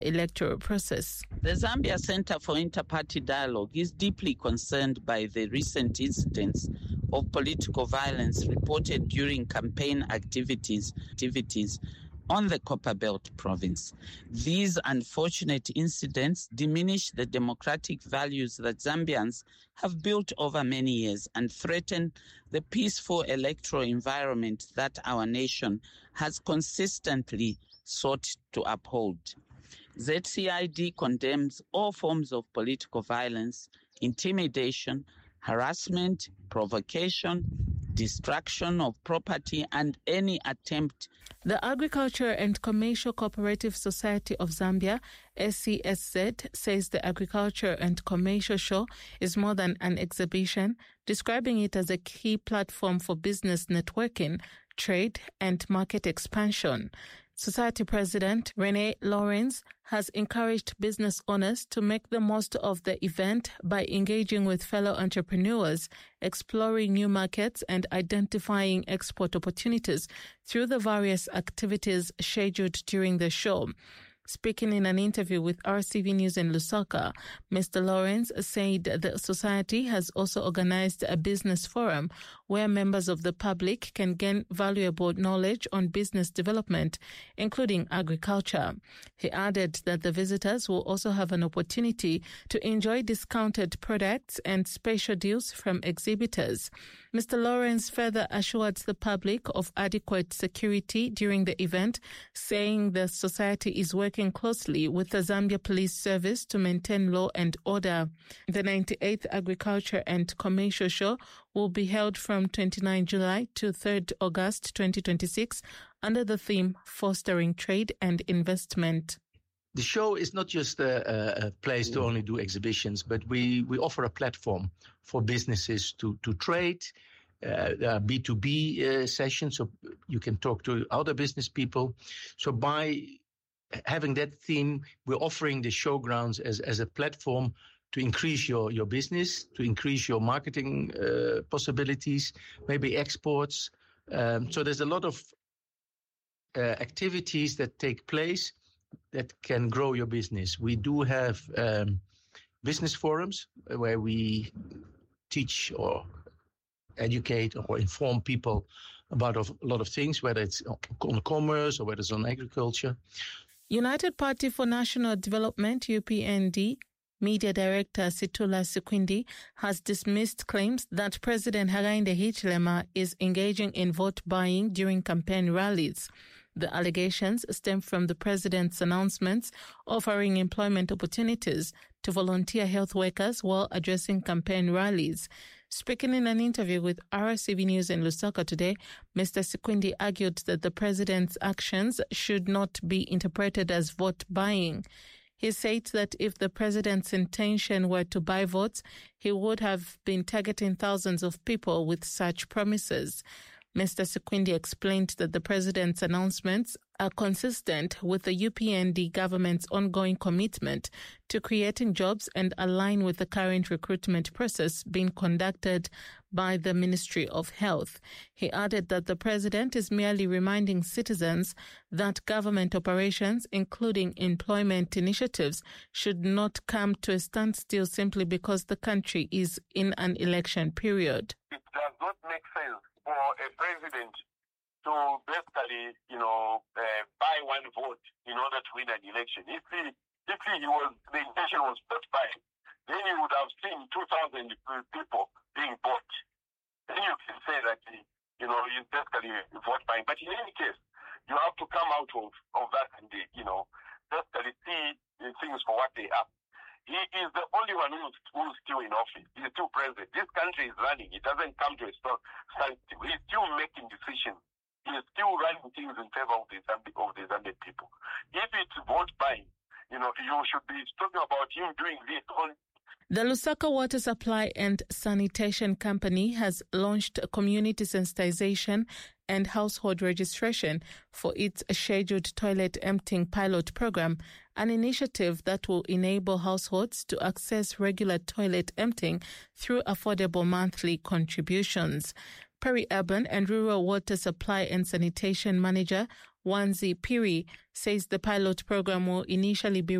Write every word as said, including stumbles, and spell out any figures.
electoral process. The Zambia Center for Inter-Party Dialogue is deeply concerned by the recent incidents of political violence reported during campaign activities, activities on the Copperbelt province. These unfortunate incidents diminish the democratic values that Zambians have built over many years and threaten the peaceful electoral environment that our nation has consistently sought to uphold. Z C I D condemns all forms of political violence, intimidation, harassment, provocation, destruction of property, and any attempt. The Agriculture and Commercial Cooperative Society of Zambia, S C S Z, says the Agriculture and Commercial Show is more than an exhibition, describing it as a key platform for business networking, trade, and market expansion. Society President Renee Lawrence has encouraged business owners to make the most of the event by engaging with fellow entrepreneurs, exploring new markets, and identifying export opportunities through the various activities scheduled during the show. Speaking in an interview with R C V News in Lusaka, Mister Lawrence said the society has also organized a business forum where members of the public can gain valuable knowledge on business development, including agriculture. He added that the visitors will also have an opportunity to enjoy discounted products and special deals from exhibitors. Mister Lawrence further assured the public of adequate security during the event, saying the society is working closely with the Zambia Police Service to maintain law and order. The ninety-eighth Agriculture and Commercial Show will be held from twenty-ninth July to third August twenty twenty-six under the theme Fostering Trade and Investment. The show is not just a, a place to only do exhibitions, but we, we offer a platform for businesses to, to trade, uh, B two B uh, sessions, so you can talk to other business people. So by having that theme, we're offering the showgrounds as, as a platform to increase your, your business, to increase your marketing uh, possibilities, maybe exports. Um, so there's a lot of uh, activities that take place that can grow your business. We do have um, business forums where we teach or educate or inform people about a lot of things, whether it's on commerce or whether it's on agriculture. United Party for National Development, U P N D, Media Director Situla Sikwindi has dismissed claims that President Hakainde Hichilema is engaging in vote buying during campaign rallies. The allegations stem from the president's announcements offering employment opportunities to volunteer health workers while addressing campaign rallies. Speaking in an interview with R C V News in Lusaka today, Mister Sikwindi argued that the president's actions should not be interpreted as vote buying. He said that if the president's intention were to buy votes, he would have been targeting thousands of people with such promises. Mister Sikwindi explained that the president's announcements are consistent with the U P N D government's ongoing commitment to creating jobs and align with the current recruitment process being conducted by the Ministry of Health. He added that the president is merely reminding citizens that government operations, including employment initiatives, should not come to a standstill simply because the country is in an election period. It does not make sense for a president to basically, you know, uh, buy one vote in order to win an election. If he, if he was, the intention was vote buying, then you would have seen two thousand people being bought. Then you can say that, you know, he's basically vote buying. But in any case, you have to come out of, of that and, you know, basically see things for what they are. He is the only one who's, who's still in office. He's still president. This country is running. It doesn't come to a standstill. He's still making decisions. He's still running things in favor of the Zambian, of the Zambian people. If it's vote buying, you know, you should be talking about him doing this on. The Lusaka Water Supply and Sanitation Company has launched a community sensitization and household registration for its scheduled toilet emptying pilot program, an initiative that will enable households to access regular toilet emptying through affordable monthly contributions. Peri-urban and rural water supply and sanitation manager Wanzi Piri says the pilot program will initially be